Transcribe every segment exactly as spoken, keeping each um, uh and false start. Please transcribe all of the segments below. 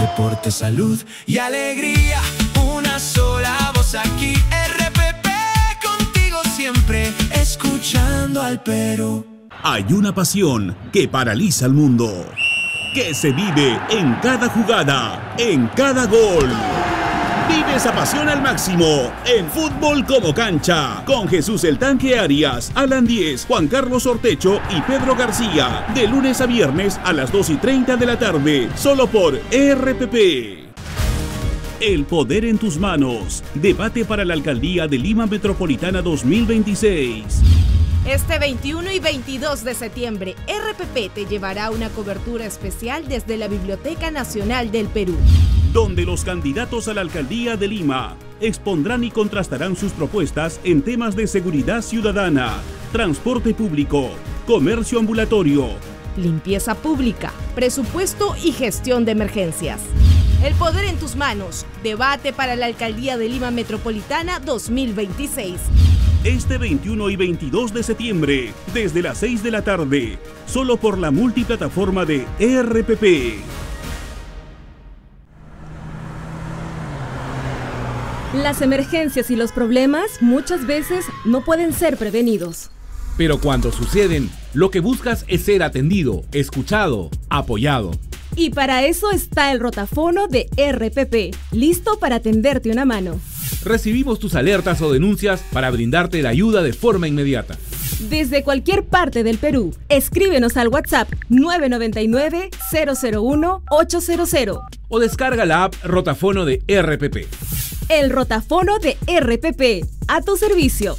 Deporte, salud y alegría, una sola voz aquí. R P P contigo siempre, escuchando al Perú. Hay una pasión que paraliza al mundo, que se vive en cada jugada, en cada gol. Vive esa pasión al máximo en Fútbol como Cancha, con Jesús el Tanque Arias, Alan Díez, Juan Carlos Ortecho y Pedro García, de lunes a viernes a las dos y treinta de la tarde, solo por R P P. El poder en tus manos. Debate para la Alcaldía de Lima Metropolitana dos mil veintiséis. Este veintiuno y veintidós de septiembre, R P P te llevará una cobertura especial desde la Biblioteca Nacional del Perú, donde los candidatos a la Alcaldía de Lima expondrán y contrastarán sus propuestas en temas de seguridad ciudadana, transporte público, comercio ambulatorio, limpieza pública, presupuesto y gestión de emergencias. El poder en tus manos. Debate para la Alcaldía de Lima Metropolitana dos mil veintiséis. Este veintiuno y veintidós de septiembre, desde las seis de la tarde, solo por la multiplataforma de R P P. Las emergencias y los problemas muchas veces no pueden ser prevenidos. Pero cuando suceden, lo que buscas es ser atendido, escuchado, apoyado. Y para eso está el rotafono de R P P, listo para tenderte una mano. Recibimos tus alertas o denuncias para brindarte la ayuda de forma inmediata. Desde cualquier parte del Perú, escríbenos al WhatsApp nueve nueve nueve, cero cero uno, ocho cero cero. O descarga la app Rotafono de R P P. El rotafono de R P P, a tu servicio.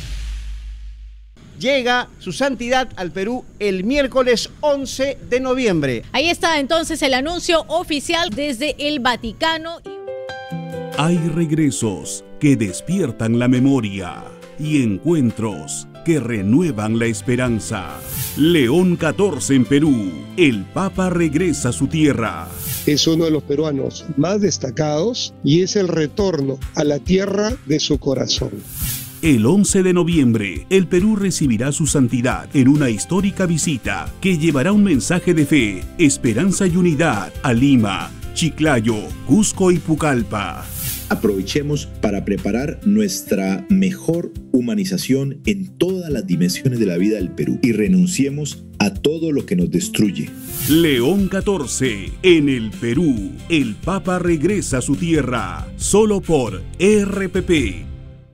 Llega su santidad al Perú el miércoles once de noviembre. Ahí está entonces el anuncio oficial desde el Vaticano. Hay regresos que despiertan la memoria y encuentros que renuevan la esperanza. León catorce en Perú. El Papa regresa a su tierra. Es uno de los peruanos más destacados y es el retorno a la tierra de su corazón. El once de noviembre, el Perú recibirá su santidad en una histórica visita que llevará un mensaje de fe, esperanza y unidad a Lima, Chiclayo, Cusco y Pucallpa. Aprovechemos para preparar nuestra mejor humanización en todas las dimensiones de la vida del Perú y renunciemos a todo lo que nos destruye. León catorce, en el Perú, el Papa regresa a su tierra, solo por R P P.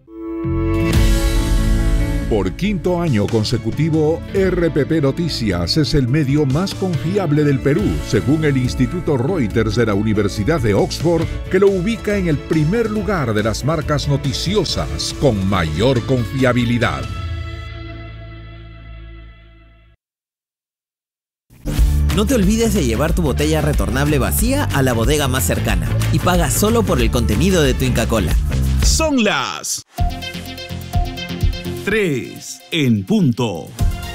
Por quinto año consecutivo, R P P Noticias es el medio más confiable del Perú, según el Instituto Reuters de la Universidad de Oxford, que lo ubica en el primer lugar de las marcas noticiosas con mayor confiabilidad. No te olvides de llevar tu botella retornable vacía a la bodega más cercana y paga solo por el contenido de tu Inca Kola. Son las tres en punto.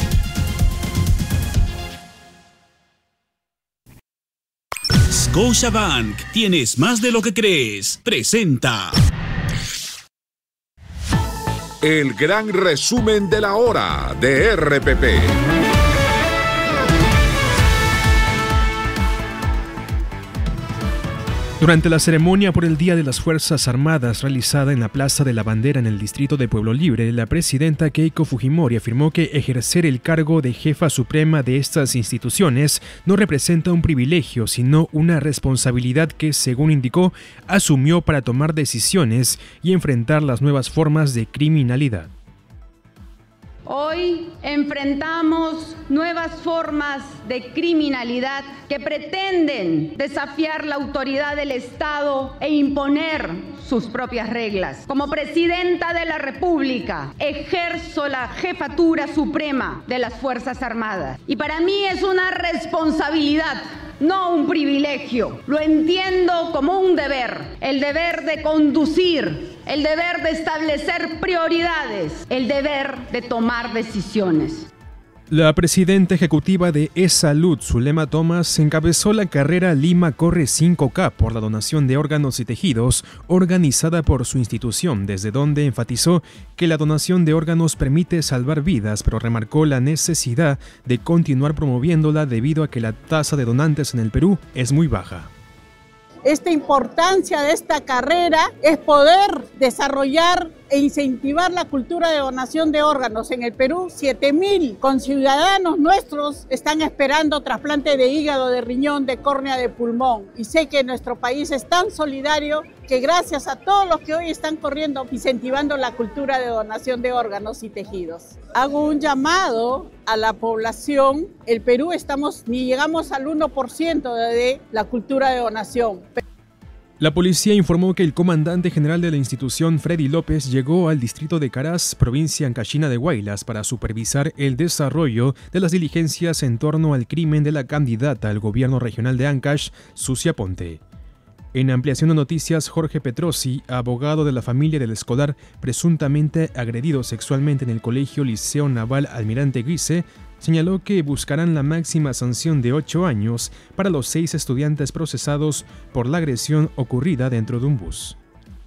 Scotiabank, tienes más de lo que crees. Presenta el gran resumen de la hora de R P P. Durante la ceremonia por el Día de las Fuerzas Armadas realizada en la Plaza de la Bandera en el distrito de Pueblo Libre, la presidenta Keiko Fujimori afirmó que ejercer el cargo de jefa suprema de estas instituciones no representa un privilegio, sino una responsabilidad que, según indicó, asumió para tomar decisiones y enfrentar las nuevas formas de criminalidad. Hoy enfrentamos nuevas formas de criminalidad que pretenden desafiar la autoridad del Estado e imponer sus propias reglas. Como presidenta de la República, ejerzo la jefatura suprema de las Fuerzas Armadas. Y para mí es una responsabilidad, no un privilegio. Lo entiendo como un deber, el deber de conducir, el deber de establecer prioridades, el deber de tomar decisiones. La presidenta ejecutiva de E-Salud, Zulema Thomas, encabezó la carrera Lima Corre cinco K por la donación de órganos y tejidos organizada por su institución, desde donde enfatizó que la donación de órganos permite salvar vidas, pero remarcó la necesidad de continuar promoviéndola debido a que la tasa de donantes en el Perú es muy baja. Esta importancia de esta carrera es poder desarrollar e incentivar la cultura de donación de órganos. En el Perú, siete mil conciudadanos nuestros están esperando trasplante de hígado, de riñón, de córnea, de pulmón. Y sé que nuestro país es tan solidario que gracias a todos los que hoy están corriendo, incentivando la cultura de donación de órganos y tejidos. Hago un llamado a la población. El Perú estamos, ni llegamos al uno por ciento de la cultura de donación. La policía informó que el comandante general de la institución, Freddy López, llegó al distrito de Caraz, provincia Ancaxina de Huaylas, para supervisar el desarrollo de las diligencias en torno al crimen de la candidata al gobierno regional de Ancash, Sucia Ponte. En ampliación de noticias, Jorge Petrosi, abogado de la familia del escolar presuntamente agredido sexualmente en el Colegio Liceo Naval Almirante Guise, señaló que buscarán la máxima sanción de ocho años para los seis estudiantes procesados por la agresión ocurrida dentro de un bus.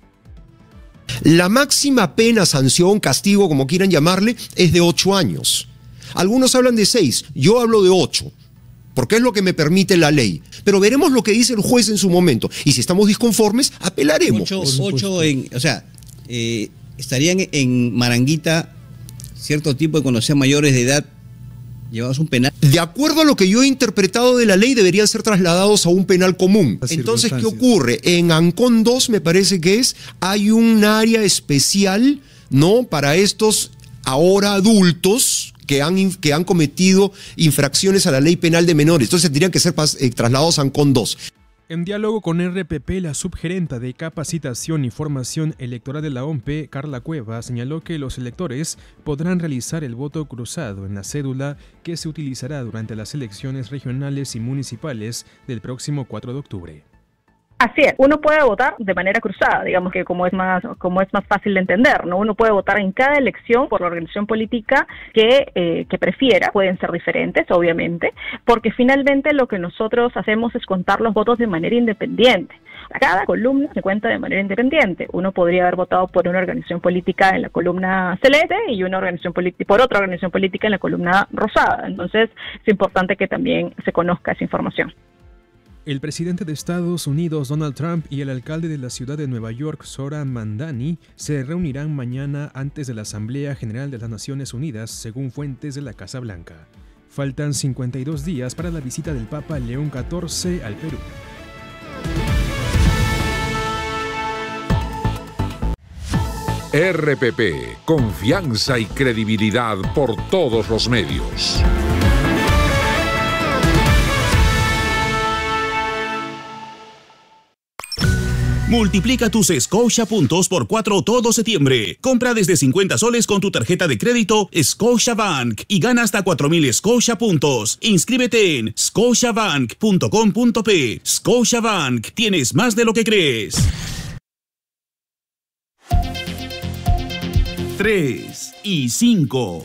La máxima pena, sanción, castigo, como quieran llamarle, es de ocho años. Algunos hablan de seis, yo hablo de ocho, porque es lo que me permite la ley. Pero veremos lo que dice el juez en su momento. Y si estamos disconformes, apelaremos. Ocho, ocho en, o sea, eh, estarían en Maranguita cierto tipo de conocidos mayores de edad llevados a un penal. De acuerdo a lo que yo he interpretado de la ley, deberían ser trasladados a un penal común. Entonces, ¿qué ocurre? En Ancón dos, me parece que es, hay un área especial, ¿no?, para estos ahora adultos que han, que han cometido infracciones a la ley penal de menores. Entonces tendrían que ser eh, trasladados a Ancón dos. En diálogo con R P P, la subgerenta de Capacitación y Formación Electoral de la O M P, Carla Cueva, señaló que los electores podrán realizar el voto cruzado en la cédula que se utilizará durante las elecciones regionales y municipales del próximo cuatro de octubre. Así es, uno puede votar de manera cruzada, digamos que como es más como es más fácil de entender, ¿no? Uno puede votar en cada elección por la organización política que, eh, que prefiera, pueden ser diferentes, obviamente, porque finalmente lo que nosotros hacemos es contar los votos de manera independiente. Cada columna se cuenta de manera independiente. Uno podría haber votado por una organización política en la columna celeste y una organización política por otra organización política en la columna rosada. Entonces, es importante que también se conozca esa información. El presidente de Estados Unidos, Donald Trump, y el alcalde de la ciudad de Nueva York, Zohran Mamdani, se reunirán mañana antes de la Asamblea General de las Naciones Unidas, según fuentes de la Casa Blanca. Faltan cincuenta y dos días para la visita del Papa León catorce al Perú. R P P, confianza y credibilidad por todos los medios. Multiplica tus Scotia puntos por cuatro todo septiembre. Compra desde cincuenta soles con tu tarjeta de crédito Scotiabank y gana hasta cuatro mil Scotia puntos. Inscríbete en scotiabank punto com punto pe. Scotiabank, tienes más de lo que crees. tres y cinco.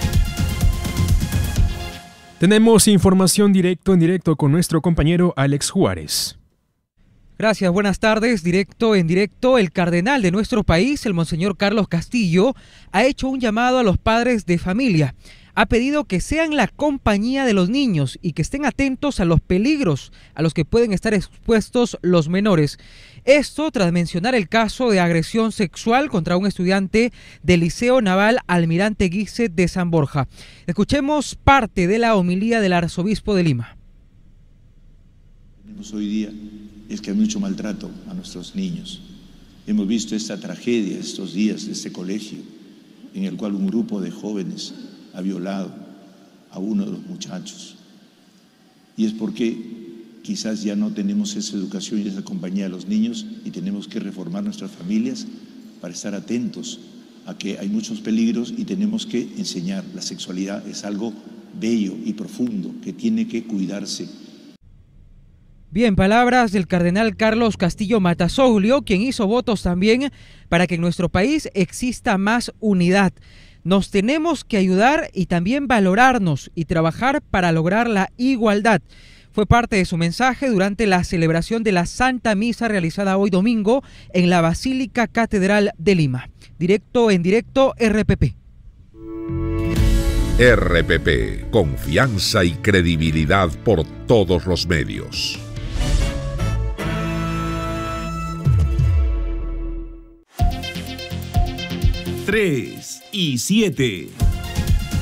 Tenemos información directo en directo con nuestro compañero Alex Juárez. Gracias, buenas tardes. Directo en directo, el cardenal de nuestro país, el Monseñor Carlos Castillo, ha hecho un llamado a los padres de familia. Ha pedido que sean la compañía de los niños y que estén atentos a los peligros a los que pueden estar expuestos los menores. Esto tras mencionar el caso de agresión sexual contra un estudiante del Liceo Naval Almirante Guise de San Borja. Escuchemos parte de la homilía del arzobispo de Lima. Tenemos hoy día es que hay mucho maltrato a nuestros niños. Hemos visto esta tragedia estos días de este colegio, en el cual un grupo de jóvenes ha violado a uno de los muchachos. Y es porque quizás ya no tenemos esa educación y esa compañía de los niños y tenemos que reformar nuestras familias para estar atentos a que hay muchos peligros y tenemos que enseñar. La sexualidad es algo bello y profundo que tiene que cuidarse. Bien, palabras del cardenal Carlos Castillo Matasoglio, quien hizo votos también para que en nuestro país exista más unidad. Nos tenemos que ayudar y también valorarnos y trabajar para lograr la igualdad. Fue parte de su mensaje durante la celebración de la Santa Misa realizada hoy domingo en la Basílica Catedral de Lima. Directo en directo, R P P. R P P, confianza y credibilidad por todos los medios. tres y siete.